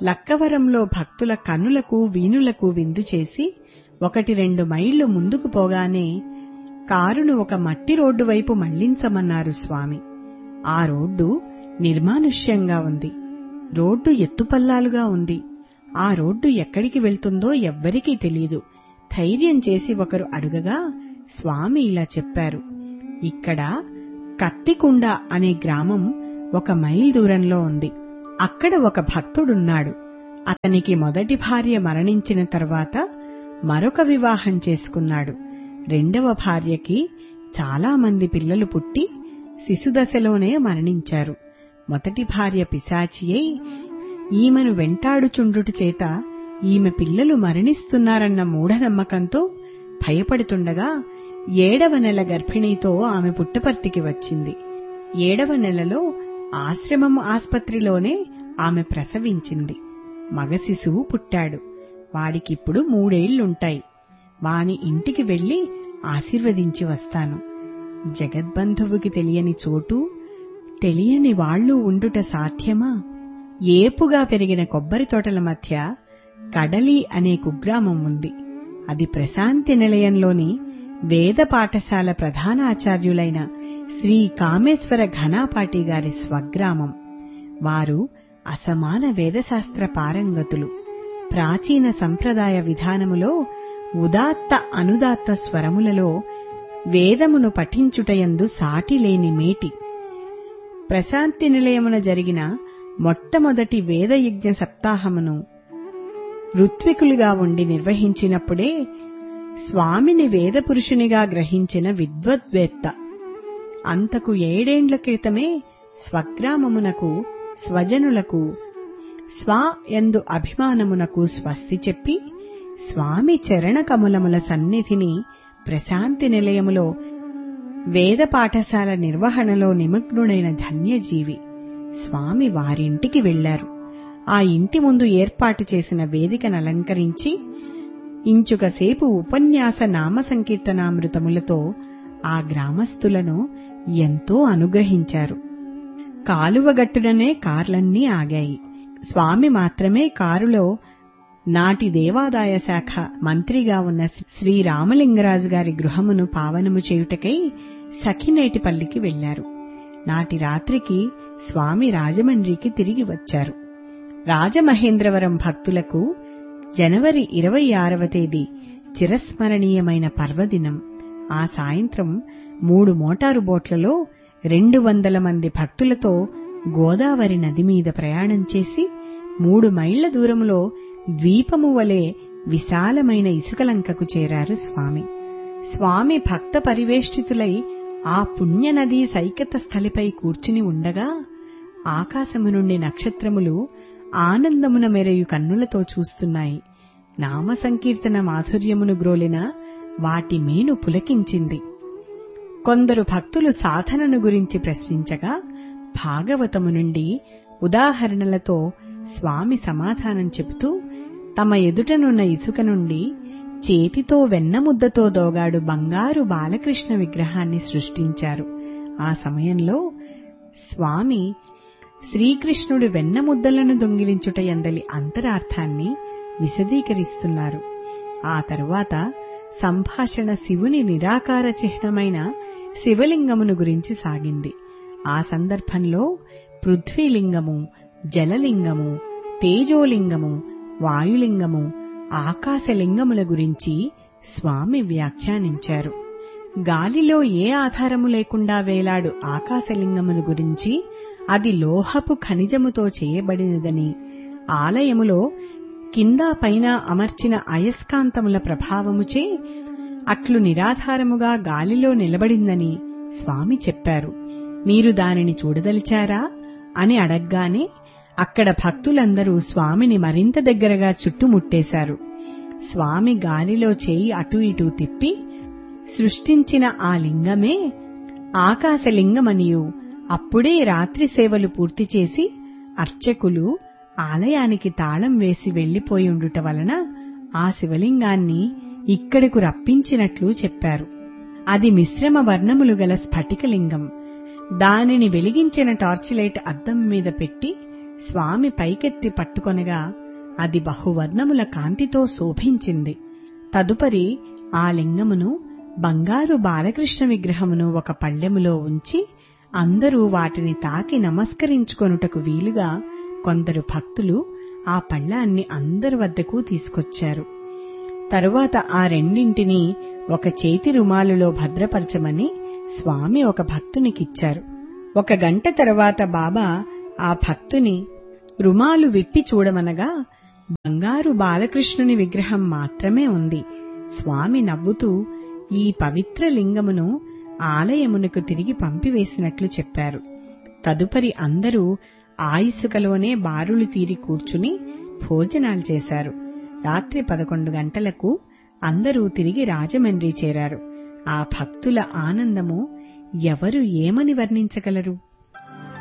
లక్కవరంలో భక్తుల కన్నులకు వీణులకు విందు చేసి 1-2 మైళ్లు ముందుకు పోగానే కారును ఒక మట్టి రోడ్డు వైపు మళ్లించమన్నారు స్వామి. ఆ రోడ్డు నిర్మానుష్యంగా ఉంది. రోడ్డు ఎత్తుపల్లాలుగా ఉంది. ఆ రోడ్డు ఎక్కడికి వెళ్తుందో ఎవ్వరికీ తెలీదు. ధైర్యం చేసి ఒకరు అడుగగా స్వామి ఇలా చెప్పారు, ఇక్కడ కత్తికుండ అనే గ్రామం 1 మైల్ దూరంలో ఉంది. అక్కడ ఒక భక్తుడున్నాడు. అతనికి మొదటి భార్య మరణించిన తర్వాత మరొక వివాహం చేసుకున్నాడు. రెండవ భార్యకి చాలా మంది పిల్లలు పుట్టి శిశుదశలోనే మరణించారు. మొదటి భార్య పిశాచి అయి ఈమెను వెంటాడుచుండుట చేత ఈమె పిల్లలు మరణిస్తున్నారన్న మూఢనమ్మకంతో భయపడుతుండగా 7వ నెల గర్భిణీతో ఆమె పుట్టపర్తికి వచ్చింది. 7వ నెలలో ఆశ్రమం ఆస్పత్రిలోనే ఆమె ప్రసవించింది. మగ శిశువు పుట్టాడు. వాడికిప్పుడు 3 ఏళ్లుంటాయి. వాని ఇంటికి వెళ్లి ఆశీర్వదించి వస్తాను. జగద్బంధువుకి తెలియని చోటు, తెలియని వాళ్లు ఉండుట సాధ్యమా? ఏపుగా పెరిగిన కొబ్బరి తోటల మధ్య కడలి అనే కుగ్రామం ఉంది. అది ప్రశాంతి నిలయంలోని వేద పాఠశాల ప్రధానాచార్యులైన శ్రీ కామేశ్వర ఘనాపాటి గారి స్వగ్రామం. వారు అసమాన వేదశాస్త్ర పారంగతులు. ప్రాచీన సంప్రదాయ విధానములో ఉదాత్త అనుదాత్త స్వరములలో వేదమును పఠించుటయందు సాటిలేని మేటి. ప్రశాంతి నిలయమున జరిగిన మొట్టమొదటి వేదయజ్ఞ సప్తాహమును ఋత్వికులుగా ఉండి నిర్వహించినప్పుడే స్వామిని వేదపురుషునిగా గ్రహించిన విద్వద్వేత్త. అంతకు 7 ఏండ్ల క్రితమే స్వగ్రామమునకు, స్వజనులకు, స్వ యందు అభిమానమునకు స్వస్తి చెప్పి స్వామి చరణకమలముల సన్నిధిని ప్రశాంతి నిలయములో వేద పాఠశాల నిర్వహణలో నిమగ్నుడైన ధన్యజీవి స్వామి వారింటికి వెళ్లారు. ఆ ఇంటి ముందు ఏర్పాటు చేసిన వేదికను అలంకరించి ఇంచుకసేపు ఉపన్యాస నామ సంకీర్తనామృతములతో ఆ గ్రామస్తులను ఎంతో అనుగ్రహించారు. కాలువగట్టుననే కార్లన్నీ ఆగాయి. స్వామి మాత్రమే కారులో నాటి దేవాదాయ శాఖ మంత్రిగా ఉన్న శ్రీ రామలింగరాజు గారి గృహమును పావనము చేయుటకై సఖినేటిపల్లికి వెళ్లారు. నాటి రాత్రికి స్వామి రాజమండ్రికి తిరిగి వచ్చారు. రాజమహేంద్రవరం భక్తులకు జనవరి 26వ తేదీ చిరస్మరణీయమైన పర్వదినం. ఆ సాయంత్రం 3 మోటారు బోట్లలో 200 మంది భక్తులతో గోదావరి నది మీద ప్రయాణం చేసి 3 మైళ్ల దూరంలో ద్వీపము వలె విశాలమైన ఇసుకలంకకు చేరారు స్వామి. స్వామి భక్త పరివేష్టితులై ఆ పుణ్యనదీ సైకత స్థలిపై కూర్చుని ఉండగా ఆకాశము నుండి నక్షత్రములు ఆనందమున మెరయు కన్నులతో చూస్తున్నాయి. నామ సంకీర్తన మాధుర్యమును గ్రోలిన వాటి మేను పులకించింది. కొందరు భక్తులు సాధనను గురించి ప్రశ్నించగా భాగవతము నుండి ఉదాహరణలతో స్వామి సమాధానం చెబుతూ తమ ఎదుటనున్న ఇసుక నుండి చేతితో వెన్నముద్దతో దోగాడు బంగారు బాలకృష్ణ విగ్రహాన్ని సృష్టించారు. ఆ సమయంలో స్వామి శ్రీకృష్ణుడు వెన్నముద్దలను దొంగిలించుట యందలి అంతరార్థాన్ని విశదీకరిస్తున్నారు. ఆ తరువాత సంభాషణ శివుని నిరాకార చిహ్నమైన శివలింగమును గురించి సాగింది. ఆ సందర్భంలో పృథ్వీలింగము, జలలింగము, తేజోలింగము, వాయులింగము, ఆకాశలింగముల గురించి స్వామి వ్యాఖ్యానించారు. గాలిలో ఏ ఆధారము లేకుండా వేలాడు ఆకాశలింగమును గురించి అది లోహపు ఖనిజముతో చేయబడినదని, ఆలయములో కింద పైన అమర్చిన అయస్కాంతముల ప్రభావముచే అట్లు నిరాధారముగా గాలిలో నిలబడిందని స్వామి చెప్పారు. మీరు దానిని చూడదలిచారా అని అడగ్గానే అక్కడ భక్తులందరూ స్వామిని మరింత దగ్గరగా చుట్టుముట్టేశారు. స్వామి గాలిలో చేయి అటూ ఇటూ తిప్పి సృష్టించిన ఆ లింగమే ఆకాశలింగమనియు, అప్పుడే రాత్రి సేవలు పూర్తి చేసి అర్చకులు ఆలయానికి తాళం వేసి వెళ్లిపోయుండుట వలన ఆ శివలింగాన్ని ఇక్కడకు రప్పించినట్లు చెప్పారు. అది మిశ్రమ వర్ణములు గల స్ఫటికలింగం. దానిని వెలిగించిన టార్చిలైట్ అద్దం మీద పెట్టి స్వామి పైకెత్తి పట్టుకొనగా అది బహువర్ణముల కాంతితో శోభించింది. తదుపరి ఆ లింగమును బంగారు బాలకృష్ణ విగ్రహమును ఒక పళ్ళెములో ఉంచి అందరూ వాటిని తాకి నమస్కరించుకొనుటకు వీలుగా కొందరు భక్తులు ఆ పళ్ళాన్ని అందరి వద్దకు తీసుకొచ్చారు. తరువాత ఆ రెండింటినీ ఒక చేతి రుమాలులో భద్రపరచమని స్వామి ఒక భక్తునికిచ్చారు. 1 గంట తరువాత బాబా ఆ భక్తుని రుమాలు విప్పి చూడమనగా బంగారు బాలకృష్ణుని విగ్రహం మాత్రమే ఉంది. స్వామి నవ్వుతూ ఈ పవిత్ర లింగమును ఆలయమునకు తిరిగి పంపివేసినట్లు చెప్పారు. తదుపరి అందరూ ఆ ఇసుకలోనే బారులు తీరి కూర్చుని భోజనాలు చేశారు. రాత్రి 11 గంటలకు అందరూ తిరిగి రాజమండ్రి చేరారు. ఆ భక్తుల ఆనందము ఎవరు ఏమని వర్ణించగలరు?